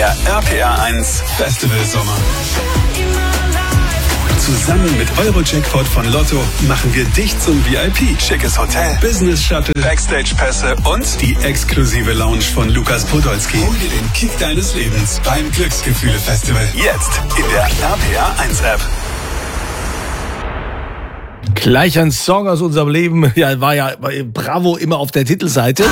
Der RPR 1 Festival Sommer. Zusammen mit Euro-Jackpot von Lotto machen wir dich zum VIP. Schickes Hotel, Business Shuttle, Backstage-Pässe und die exklusive Lounge von Lukas Podolski. Hol dir den Kick deines Lebens beim Glücksgefühle-Festival. Jetzt in der RPR 1 App. Gleich ein Song aus unserem Leben. Ja, war ja bei Bravo immer auf der Titelseite.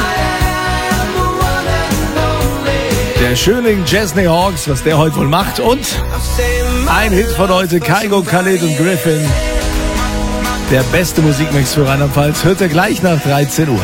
Der Schönling Chesney Hawks, was der heute wohl macht. Und ein Hit von heute, Kygo, Khaled und Griffin. Der beste Musikmix für Rheinland-Pfalz hört ihr gleich nach 13 Uhr.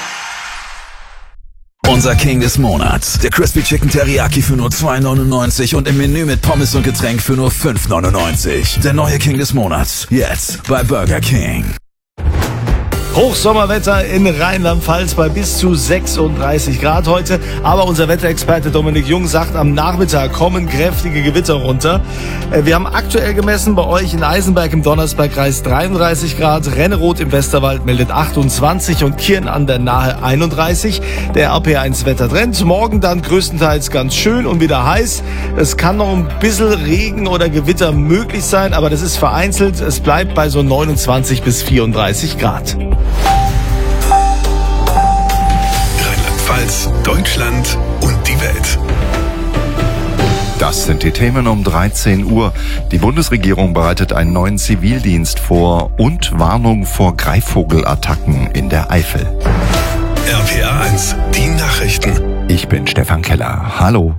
Unser King des Monats. Der Crispy Chicken Teriyaki für nur 2,99 und im Menü mit Pommes und Getränk für nur 5,99. Der neue King des Monats. Jetzt bei Burger King. Hochsommerwetter in Rheinland-Pfalz bei bis zu 36 Grad heute. Aber unser Wetterexperte Dominik Jung sagt, am Nachmittag kommen kräftige Gewitter runter. Wir haben aktuell gemessen bei euch in Eisenberg im Donnersbergkreis 33 Grad. Renneroth im Westerwald meldet 28 und Kirn an der Nahe 31. Der RPR1 Wettertrend. Morgen dann größtenteils ganz schön und wieder heiß. Es kann noch ein bisschen Regen oder Gewitter möglich sein, aber das ist vereinzelt. Es bleibt bei so 29 bis 34 Grad. Rheinland-Pfalz, Deutschland und die Welt. Das sind die Themen um 13 Uhr. Die Bundesregierung bereitet einen neuen Zivildienst vor und Warnung vor Greifvogelattacken in der Eifel. RPR 1, die Nachrichten. Ich bin Stefan Keller. Hallo.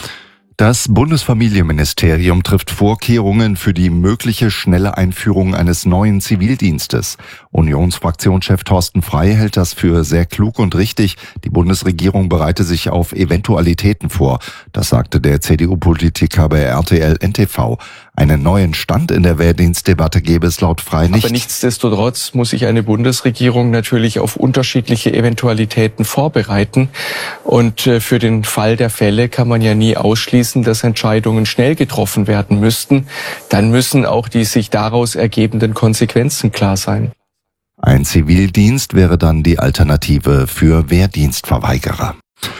Das Bundesfamilienministerium trifft Vorkehrungen für die mögliche schnelle Einführung eines neuen Zivildienstes. Unionsfraktionschef Thorsten Frey hält das für sehr klug und richtig. Die Bundesregierung bereite sich auf Eventualitäten vor. Das sagte der CDU-Politiker bei RTL NTV. Einen neuen Stand in der Wehrdienstdebatte gäbe es laut Frey nicht. Aber nichtsdestotrotz muss sich eine Bundesregierung natürlich auf unterschiedliche Eventualitäten vorbereiten. Und für den Fall der Fälle kann man ja nie ausschließen, dass Entscheidungen schnell getroffen werden müssten. Dann müssen auch die sich daraus ergebenden Konsequenzen klar sein. Ein Zivildienst wäre dann die Alternative für Wehrdienstverweigerer.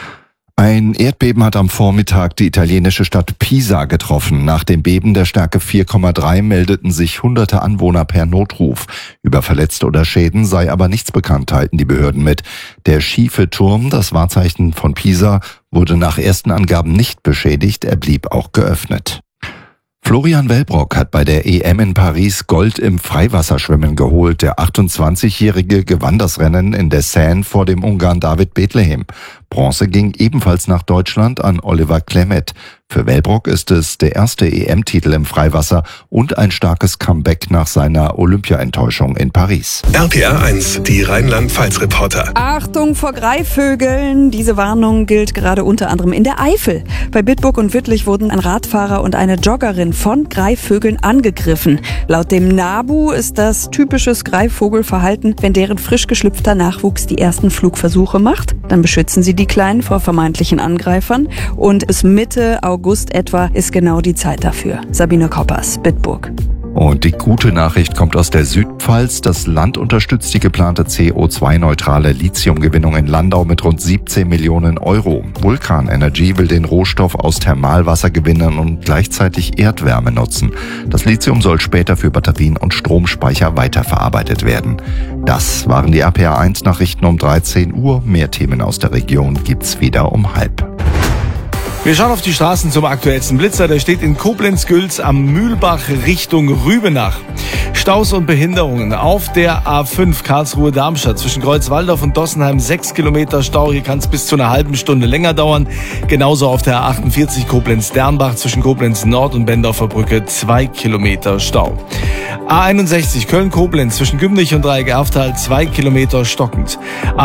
Ein Erdbeben hat am Vormittag die italienische Stadt Pisa getroffen. Nach dem Beben der Stärke 4,3 meldeten sich hunderte Anwohner per Notruf. Über Verletzte oder Schäden sei aber nichts bekannt, teilten die Behörden mit. Der schiefe Turm, das Wahrzeichen von Pisa, wurde nach ersten Angaben nicht beschädigt, er blieb auch geöffnet. Florian Wellbrock hat bei der EM in Paris Gold im Freiwasserschwimmen geholt. Der 28-Jährige gewann das Rennen in der Seine vor dem Ungarn David Bethlehem. Bronze ging ebenfalls nach Deutschland an Oliver Klemet. Für Wellbrock ist es der erste EM-Titel im Freiwasser und ein starkes Comeback nach seiner Olympia-Enttäuschung in Paris. RPR 1, die Rheinland-Pfalz-Reporter. Achtung vor Greifvögeln. Diese Warnung gilt gerade unter anderem in der Eifel. Bei Bitburg und Wittlich wurden ein Radfahrer und eine Joggerin von Greifvögeln angegriffen. Laut dem NABU ist das typisches Greifvogelverhalten, wenn deren frisch geschlüpfter Nachwuchs die ersten Flugversuche macht. Dann beschützen sie die Kleinen vor vermeintlichen Angreifern. Und bis Mitte August etwa ist genau die Zeit dafür. Sabine Koppers, Bitburg. Und die gute Nachricht kommt aus der Südpfalz. Das Land unterstützt die geplante CO2-neutrale Lithiumgewinnung in Landau mit rund 17 Millionen Euro. Vulcan Energy will den Rohstoff aus Thermalwasser gewinnen und gleichzeitig Erdwärme nutzen. Das Lithium soll später für Batterien und Stromspeicher weiterverarbeitet werden. Das waren die RPR 1 Nachrichten um 13 Uhr. Mehr Themen aus der Region gibt's wieder um 12:30. Wir schauen auf die Straßen zum aktuellsten Blitzer. Der steht in Koblenz-Gülz am Mühlbach Richtung Rübenach. Staus und Behinderungen auf der A5 Karlsruhe-Darmstadt zwischen Kreuzwaldorf und Dossenheim 6 Kilometer Stau. Hier kann es bis zu einer halben Stunde länger dauern. Genauso auf der A48 Koblenz-Dernbach zwischen Koblenz-Nord und Bendorfer Brücke 2 Kilometer Stau. A61 Köln-Koblenz zwischen Gümnich und Dreieck-Erftal 2 Kilometer stockend.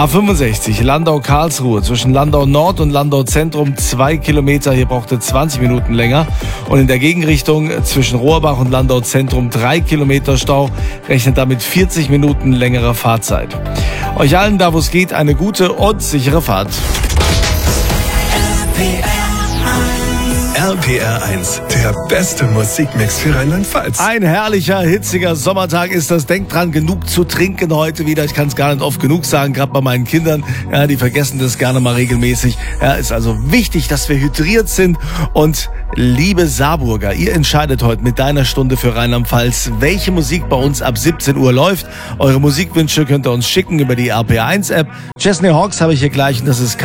A65 Landau-Karlsruhe zwischen Landau-Nord und Landau-Zentrum 2 Kilometer. Hier brauchte 20 Minuten länger. Und in der Gegenrichtung zwischen Rohrbach und Landau-Zentrum 3 Kilometer Stau. Rechnet damit 40 Minuten längere Fahrzeit. Euch allen, da wo es geht, eine gute und sichere Fahrt. RPR1, der beste Musikmix für Rheinland-Pfalz. Ein herrlicher, hitziger Sommertag ist das. Denkt dran, genug zu trinken heute wieder. Ich kann es gar nicht oft genug sagen, gerade bei meinen Kindern. Ja, die vergessen das gerne mal regelmäßig. Ja, ist also wichtig, dass wir hydriert sind. Und liebe Saarburger, ihr entscheidet heute mit deiner Stunde für Rheinland-Pfalz, welche Musik bei uns ab 17 Uhr läuft. Eure Musikwünsche könnt ihr uns schicken über die RPR1-App. Chesney Hawks habe ich hier gleich und das ist